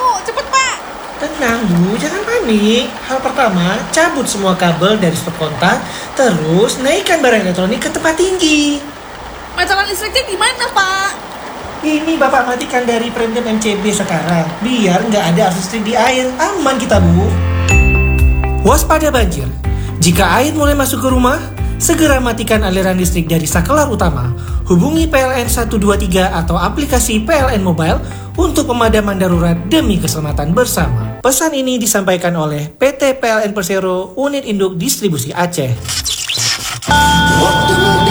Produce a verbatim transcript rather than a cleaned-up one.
Cepet, Pak. Tenang Bu, jangan panik. Hal pertama, cabut semua kabel dari stop kontak, terus naikkan barang elektronik ke tempat tinggi. Meteran listriknya gimana, Pak? Ini Bapak matikan dari premen M C B sekarang, biar nggak ada arus listrik di air. Aman kita Bu. Waspada banjir. Jika air mulai masuk ke rumah, segera matikan aliran listrik dari sakelar utama. Hubungi P L N satu dua tiga atau aplikasi P L N Mobile untuk pemadaman darurat demi keselamatan bersama. Pesan ini disampaikan oleh P T P L N Persero Unit Induk Distribusi Aceh.